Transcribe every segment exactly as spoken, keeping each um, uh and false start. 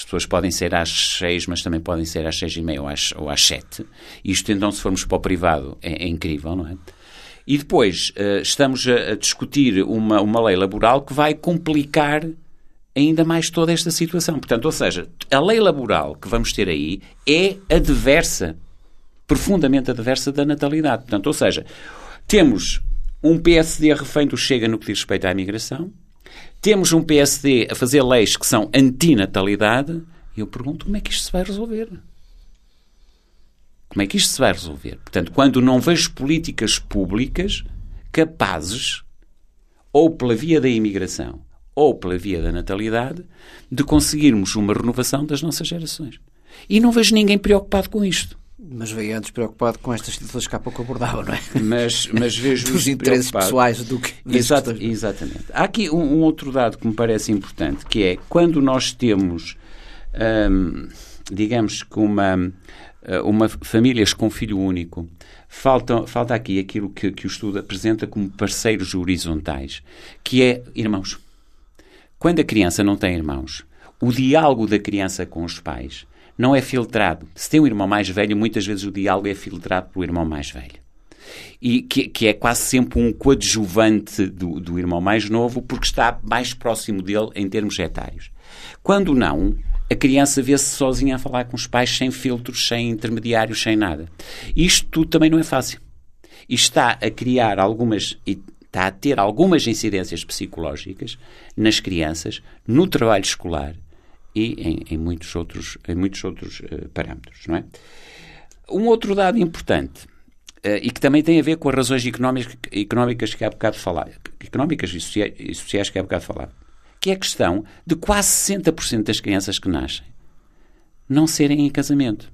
pessoas podem ser às seis, mas também podem ser às seis e meia ou às, ou às sete. Isto, então, se formos para o privado, é, é incrível, não é? E depois uh, estamos a, a discutir uma, uma lei laboral que vai complicar ainda mais toda esta situação. Portanto, ou seja, a lei laboral que vamos ter aí é adversa, profundamente adversa da natalidade. Portanto, ou seja, temos um P S D refém do Chega no que diz respeito à imigração, temos um P S D a fazer leis que são antinatalidade, e eu pergunto como é que isto se vai resolver? Como é que isto se vai resolver? Portanto, quando não vejo políticas públicas capazes, ou pela via da imigração, ou pela via da natalidade, de conseguirmos uma renovação das nossas gerações. E não vejo ninguém preocupado com isto. Mas veio antes preocupado com estas situações que há pouco abordava, não é? Mas, mas vejo dos interesses pessoais do que... Exato, exatamente. Há aqui um, um outro dado que me parece importante, que é quando nós temos, hum, digamos que uma, uma famílias com filho único, falta, falta aqui aquilo que, que o estudo apresenta como parceiros horizontais, que é irmãos. Quando a criança não tem irmãos, o diálogo da criança com os pais não é filtrado. Se tem um irmão mais velho, muitas vezes o diálogo é filtrado pelo irmão mais velho. E que, que é quase sempre um coadjuvante do, do irmão mais novo, porque está mais próximo dele em termos etários. Quando não, a criança vê-se sozinha a falar com os pais, sem filtros, sem intermediários, sem nada. Isto tudo também não é fácil. E está a criar algumas... está a ter algumas incidências psicológicas nas crianças, no trabalho escolar, e em, em muitos outros, em muitos outros uh, parâmetros, não é? Um outro dado importante, uh, e que também tem a ver com as razões económicas, económicas que há bocado falar, económicas e sociais, e sociais que há bocado falar, que é a questão de quase sessenta por cento das crianças que nascem não serem em casamento.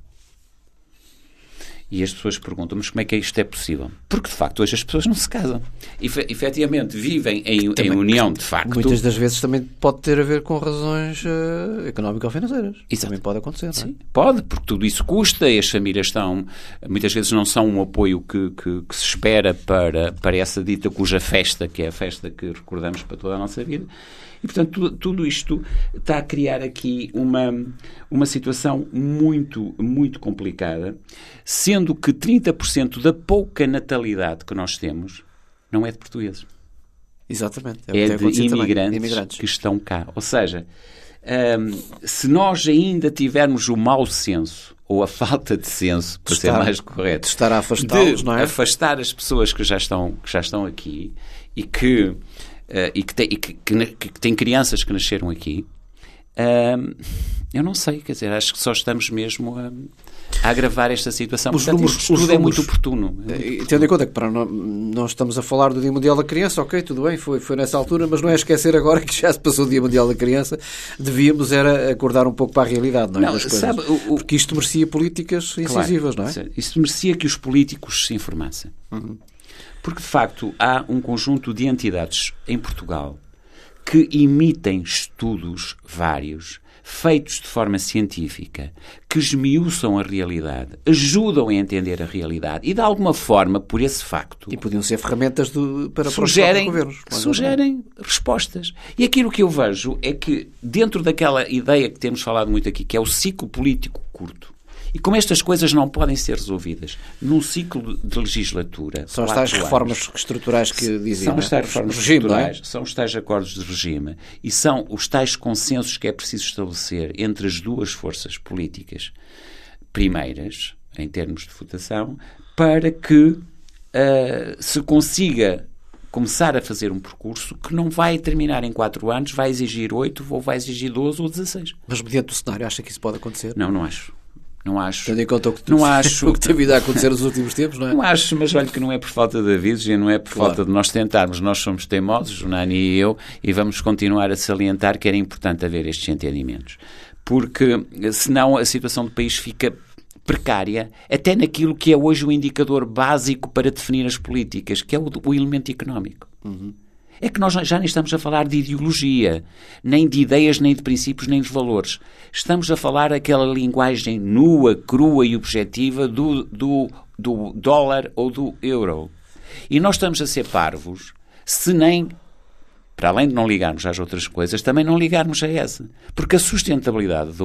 E as pessoas perguntam, mas como é que isto é possível? Porque, de facto, hoje as pessoas não se casam. E, efetivamente, vivem em, também, em união, de facto. Muitas das vezes também pode ter a ver com razões uh, económico-financeiras. Isso também pode acontecer, Sim, não é? Pode, porque tudo isso custa e as famílias estão... Muitas vezes não são um apoio que, que, que se espera para, para essa dita cuja festa, que é a festa que recordamos para toda a nossa vida. E, portanto, tudo, tudo isto está a criar aqui uma, uma situação muito, muito complicada, sendo que trinta por cento da pouca natalidade que nós temos não é de portugueses. Exatamente. É, é de imigrantes, imigrantes que estão cá. Ou seja, um, se nós ainda tivermos o mau senso, ou a falta de senso, para estar, ser mais correto, de estar a afastá-los, não é? afastar as pessoas que já estão, que já estão aqui e que... Uh, e, que tem, e que, que, que tem crianças que nasceram aqui, uh, eu não sei, quer dizer, acho que só estamos mesmo a, a agravar esta situação. Os Portanto, números, isto tudo os é números, muito oportuno. É muito oportuno. Tendo em conta que para nós, nós estamos a falar do Dia Mundial da Criança, ok, tudo bem, foi, foi nessa altura, mas não é esquecer agora que já se passou o Dia Mundial da Criança, devíamos era acordar um pouco para a realidade, não é? Não, das coisas. sabe, o, o, Porque isto merecia políticas incisivas, claro, não é? Isto merecia que os políticos se informassem. Uhum. Porque, de facto, há um conjunto de entidades em Portugal que emitem estudos vários, feitos de forma científica, que esmiuçam a realidade, ajudam a entender a realidade e, de alguma forma, por esse facto... E podiam ser ferramentas do, para, sugerem, para os governos. Sugerem respostas. E aquilo que eu vejo é que, dentro daquela ideia que temos falado muito aqui, que é o ciclo político curto, e como estas coisas não podem ser resolvidas num ciclo de legislatura... São as tais reformas estruturais que diziam. São as tais reformas estruturais, são os tais acordos de regime e são os tais consensos que é preciso estabelecer entre as duas forças políticas primeiras, em termos de votação, para que uh, se consiga começar a fazer um percurso que não vai terminar em quatro anos, vai exigir oito, ou vai exigir doze ou dezasseis. Mas mediante o cenário, acha que isso pode acontecer? Não, não acho. Não acho. Tendo em conta o que, não acho, o que tem vindo a acontecer nos últimos tempos, não é? Não acho, mas olha que não é por falta de avisos e não é por claro. falta de nós tentarmos. Nós somos teimosos, o Nani e eu, e vamos continuar a salientar que era importante haver estes entendimentos. Porque, senão, a situação do país fica precária, até naquilo que é hoje o indicador básico para definir as políticas, que é o, o elemento económico. Uhum. É que nós já nem estamos a falar de ideologia, nem de ideias, nem de princípios, nem de valores. Estamos a falar aquela linguagem nua, crua e objetiva do, do, do dólar ou do euro. E nós estamos a ser parvos se nem, para além de não ligarmos às outras coisas, também não ligarmos a essa. Porque a sustentabilidade do